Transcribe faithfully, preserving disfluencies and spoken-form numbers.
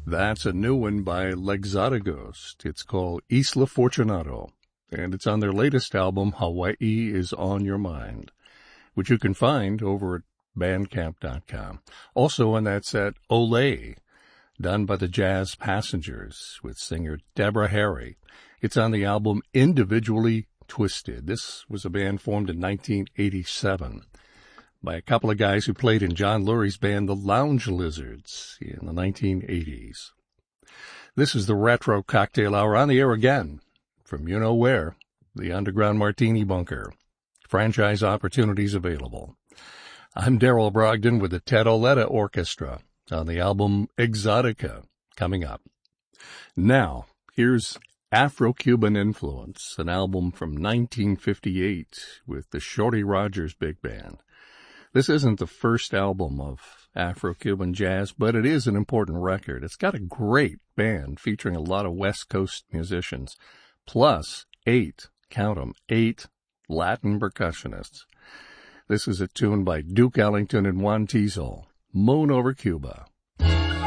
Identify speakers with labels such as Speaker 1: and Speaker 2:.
Speaker 1: That's a new one by L'exoticos. It's called Isla Fortunato, and it's on their latest album, Hawaii is on Your Mind, which you can find over at bandcamp dot com. Also on that set, Olé, done by the Jazz Passengers with singer Deborah Harry. It's on the album Individually Twisted. This was a band formed in nineteen eighty-seven by a couple of guys who played in John Lurie's band, the Lounge Lizards, in the nineteen eighties. This is the Retro Cocktail Hour, on the air again from you-know-where, the Underground Martini Bunker. Franchise opportunities available. I'm Daryl Brogdon with the Ted Oletta Orchestra on the album Exotica, coming up. Now, here's Afro-Cuban Influence, an album from nineteen fifty-eight with the Shorty Rogers Big Band. This isn't the first album of Afro-Cuban jazz, but it is an important record. It's got a great band featuring a lot of West Coast musicians, plus eight, count 'em, eight Latin percussionists. This is a tune by Duke Ellington and Juan Tizol, Moon Over Cuba.